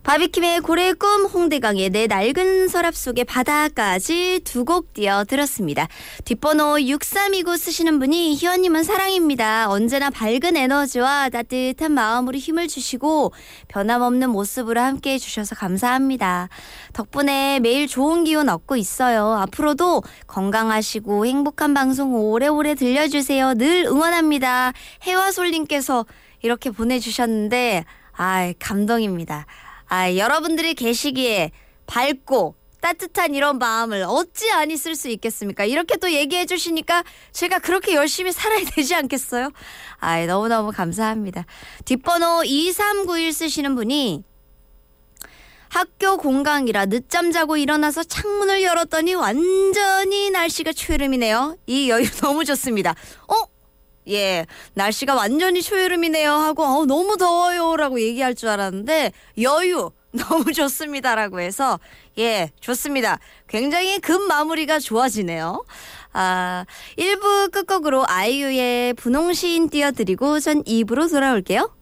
바비킴의 고래의 꿈, 홍대강의 내 낡은 서랍 속의 바다까지 두 곡 띄어 들었습니다. 뒷번호 6329 쓰시는 분이 희원님은 사랑입니다. 언제나 밝은 에너지와 따뜻한 마음으로 힘을 주시고 변함없는 모습으로 함께해 주셔서 감사합니다. 덕분에 매일 좋은 기운 얻고 있어요. 앞으로도 건강하시고 행복한 방송 오래오래 들려주세요. 늘 응원합니다. 해화솔님께서 이렇게 보내주셨는데 감동입니다. 여러분들이 계시기에 밝고 따뜻한 이런 마음을 어찌 안 있을 수 있겠습니까? 이렇게 또 얘기해 주시니까 제가 그렇게 열심히 살아야 되지 않겠어요? 너무너무 감사합니다. 뒷번호 2391 쓰시는 분이 학교 공강이라 늦잠 자고 일어나서 창문을 열었더니 완전히 날씨가 초여름이네요. 이 여유 너무 좋습니다. 날씨가 완전히 초여름이네요 하고 너무 더워요 라고 얘기할 줄 알았는데 여유 너무 좋습니다라고 해서 좋습니다. 굉장히 급 마무리가 좋아지네요. 1부 끝곡으로 아이유의 분홍시인 띄워드리고 전 2부로 돌아올게요.